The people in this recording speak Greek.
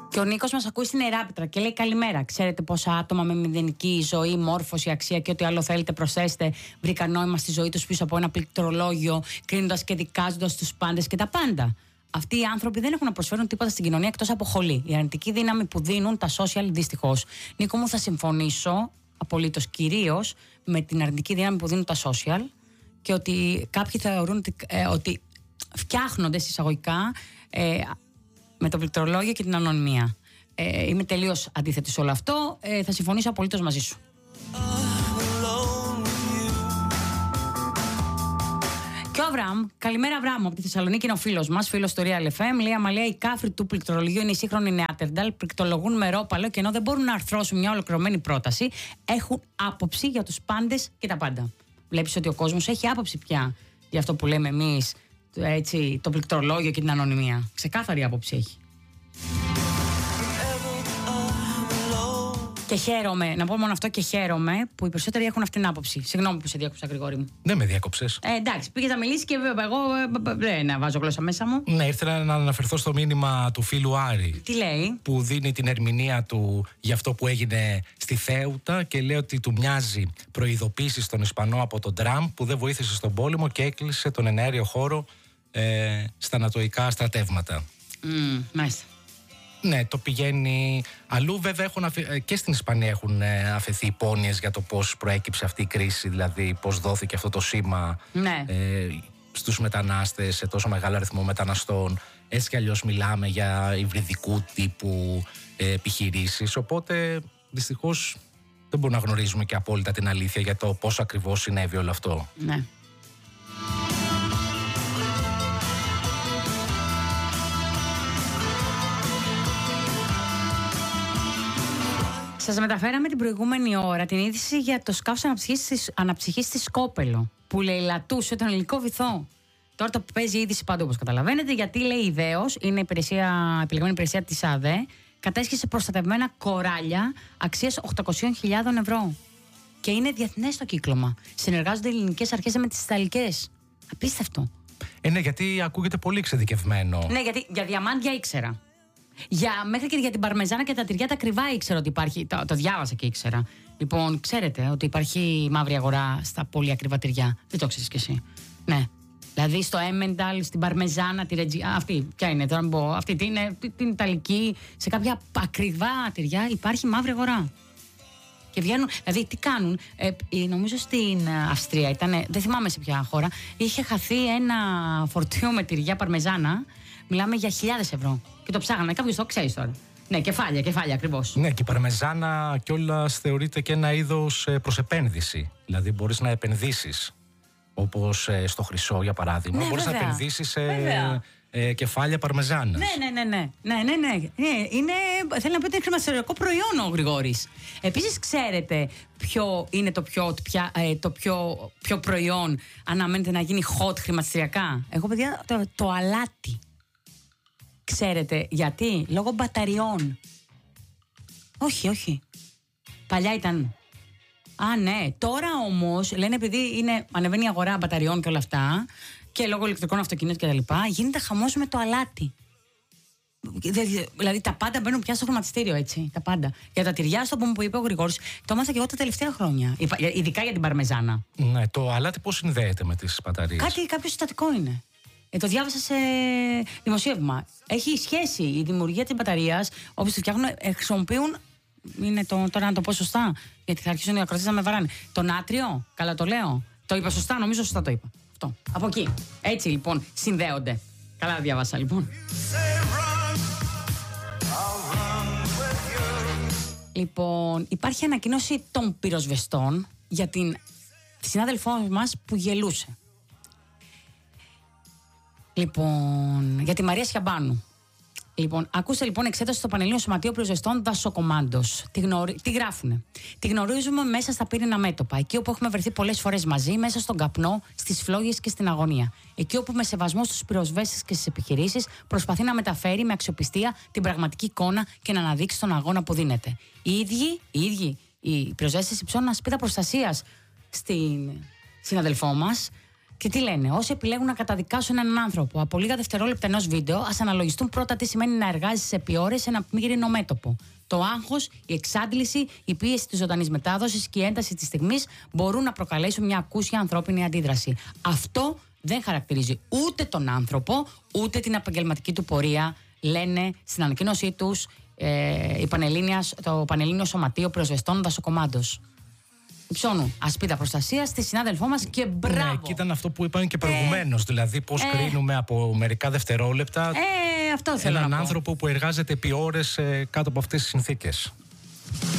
Και ο Νίκος μας ακούει στην Εράπητρα και λέει: καλημέρα. Ξέρετε πόσα άτομα με μηδενική ζωή, μόρφωση, αξία και ό,τι άλλο θέλετε προσθέστε βρήκαν νόημα στη ζωή τους πίσω από ένα πληκτρολόγιο, κρίνοντας και δικάζοντας τους πάντες και τα πάντα. Αυτοί οι άνθρωποι δεν έχουν να προσφέρουν τίποτα στην κοινωνία εκτός από χολή. Η αρνητική δύναμη που δίνουν τα social, δυστυχώς. Νίκο μου, θα συμφωνήσω απολύτως κυρίως με την αρνητική δύναμη που δίνουν τα social και ότι κάποιοι θεωρούν ότι φτιάχνονται εισαγωγικά με το πληκτρολόγιο και την ανωνυμία. Είμαι τελείως αντίθετη σε όλο αυτό. Θα συμφωνήσω απολύτως μαζί σου. Και ο Αβραάμ, καλημέρα Αβραάμ, από τη Θεσσαλονίκη είναι ο φίλος μας, φίλος του Real FM. Λέει: Αμαλία, οι κάφροι του πληκτρολογίου είναι οι σύγχρονοι νεάτερνταλ, πληκτρολογούν με ρόπαλο και ενώ δεν μπορούν να αρθρώσουν μια ολοκληρωμένη πρόταση, έχουν άποψη για τους πάντες και τα πάντα. Βλέπεις ότι ο κόσμος έχει άποψη πια για αυτό που λέμε εμείς, έτσι, το πληκτρολόγιο και την ανωνυμία. Ξεκάθαρη άποψη έχει. Και χαίρομαι, να πω μόνο αυτό, και χαίρομαι που οι περισσότεροι έχουν αυτήν την άποψη. Συγγνώμη που σε διάκοψα, Γρηγόρη μου. Δεν με διάκοψες. Εντάξει, πήγες να μιλήσεις και εγώ δεν βάζω γλώσσα μέσα μου. Ναι, ήθελα να αναφερθώ στο μήνυμα του φίλου Άρη. Τι λέει? Που δίνει την ερμηνεία του για αυτό που έγινε στη Θέουτα και λέει ότι του μοιάζει προειδοποίηση στον Ισπανό από τον Τραμπ που δεν βοήθησε στον πόλεμο και έκλεισε τον εναέριο χώρο στα ανατοϊκά στρατεύματα. Μάλιστα. Ναι, το πηγαίνει αλλού. Βέβαια και στην Ισπανία έχουν αφαιθεί υπόνοιες για το πώς προέκυψε αυτή η κρίση, δηλαδή πώς δόθηκε αυτό το σήμα στους μετανάστες, σε τόσο μεγάλο αριθμό μεταναστών. Έτσι κι αλλιώς μιλάμε για υβριδικού τύπου επιχειρήσεις, οπότε δυστυχώς δεν μπορούμε να γνωρίζουμε και απόλυτα την αλήθεια για το πώς ακριβώς συνέβη όλο αυτό. Ναι. Σας μεταφέραμε την προηγούμενη ώρα την είδηση για το σκάφος αναψυχής στη Σκόπελο που λαιλατούσε τον ελληνικό βυθό. Τώρα το παίζει η είδηση παντού, όπως καταλαβαίνετε, γιατί λέει η ΔΕΟΣ, είναι η επιλεγμένη υπηρεσία της ΑΔΕ, κατέσχεσε προστατευμένα κοράλια αξίας 800.000 ευρώ. Και είναι διεθνές το κύκλωμα. Συνεργάζονται οι ελληνικές αρχές με τις ιταλικές. Απίστευτο. Ναι, γιατί ακούγεται πολύ εξειδικευμένο. Ναι, γιατί για διαμάντια ήξερα. Μέχρι και για την παρμεζάνα και τα τυριά τα ακριβά ήξερα ότι υπάρχει. Το διάβασα και ήξερα. Λοιπόν, ξέρετε ότι υπάρχει μαύρη αγορά στα πολύ ακριβά τυριά. Δεν το ξέρεις κι εσύ. Ναι. Δηλαδή στο Έμενταλ, στην παρμεζάνα, τη Ρετζι. Αυτή, ποια είναι, τώρα να πω. Αυτή την Ιταλική. Σε κάποια ακριβά τυριά υπάρχει μαύρη αγορά. Και βγαίνουν. Δηλαδή, τι κάνουν. Νομίζω στην Αυστρία ήταν. Δεν θυμάμαι σε ποια χώρα. Είχε χαθεί ένα φορτίο με τυριά παρμεζάνα. Μιλάμε για 1.000 ευρώ. Και το ψάχνανε. Κάποιος το ξέρει τώρα. Ναι, κεφάλια ακριβώς. Ναι, και η παρμεζάνα κιόλας θεωρείται και ένα είδος προς επένδυση. Δηλαδή, μπορείς να επενδύσεις. Όπως στο χρυσό, για παράδειγμα. Ναι, μπορείς να επενδύσεις σε κεφάλια παρμεζάνα. Ναι. Θέλει να πει ότι είναι χρηματιστηριακό προϊόν ο Γρηγόρης. Επίσης, ξέρετε ποιο είναι το πιο προϊόν αναμένεται να γίνει hot χρηματιστηριακά? Εγώ, παιδιά, το αλάτι. Ξέρετε γιατί? Λόγω μπαταριών. Όχι. Παλιά ήταν. Ναι. Τώρα όμως, λένε επειδή ανεβαίνει η αγορά μπαταριών και όλα αυτά και λόγω ηλεκτρικών αυτοκινήτων και τα λοιπά, γίνεται χαμός με το αλάτι. Δηλαδή τα πάντα μπαίνουν πια στο χρηματιστήριο, έτσι. Τα πάντα. Για τα τυριά, στο που είπε ο Γρηγόρης, το έμαθα και εγώ τα τελευταία χρόνια. Ειδικά για την παρμεζάνα. Ναι, το αλάτι πώς συνδέεται με τις μπαταρίες? Κάποιο συστατικό είναι. Το διάβασα σε δημοσίευμα. Έχει σχέση η δημιουργία της μπαταρίας, όπως τη φτιάχνουν, χρησιμοποιούν. Είναι τώρα να το πω σωστά, γιατί θα αρχίσουν οι ακροατές να με βαράνε. Το νάτριο, καλά το λέω. Το είπα σωστά, νομίζω σωστά το είπα. Αυτό. Από εκεί. Έτσι λοιπόν συνδέονται. Καλά διάβασα λοιπόν. Λοιπόν, υπάρχει ανακοίνωση των πυροσβεστών για την συνάδελφό μας που γελούσε. Λοιπόν, για τη Μαρία Σιαμπάνου. Λοιπόν, ακούστε λοιπόν εξέταση στο Πανελλήνιο Σωματείο Πυροσβεστών Δασοκομάντος. Τι γράφουνε? Τη γνωρίζουμε μέσα στα πύρινα μέτωπα. Εκεί όπου έχουμε βρεθεί πολλές φορές μαζί, μέσα στον καπνό, στις φλόγες και στην αγωνία. Εκεί όπου με σεβασμό στους πυροσβέστες και στις επιχειρήσεις προσπαθεί να μεταφέρει με αξιοπιστία την πραγματική εικόνα και να αναδείξει τον αγώνα που δίνεται. Οι ίδιοι οι πυροσβέστες υψώνουν ασπίδα προστασίας στην συναδελφό μας. Και τι λένε, όσοι επιλέγουν να καταδικάσουν έναν άνθρωπο από λίγα δευτερόλεπτα ενός βίντεο, ας αναλογιστούν πρώτα τι σημαίνει να εργάζεσαι επί ώρες σε ένα μη μέτωπο. Το άγχος, η εξάντληση, η πίεση της ζωντανής μετάδοσης και η ένταση της στιγμής μπορούν να προκαλέσουν μια ακούσια ανθρώπινη αντίδραση. Αυτό δεν χαρακτηρίζει ούτε τον άνθρωπο, ούτε την επαγγελματική του πορεία, λένε στην ανακοίνωσή τους το Πανελλήνιο Σωματείο Πυροσβεστών Δασοκομάντος. Υψώνου ασπίδα προστασία στη συνάδελφό μας και μπράβο. Ναι, και ήταν αυτό που είπαν και προηγουμένως. Δηλαδή, πώς κρίνουμε από μερικά δευτερόλεπτα αυτό θέλω έναν να πω. άνθρωπο που εργάζεται επί ώρες κάτω από αυτές τις συνθήκες.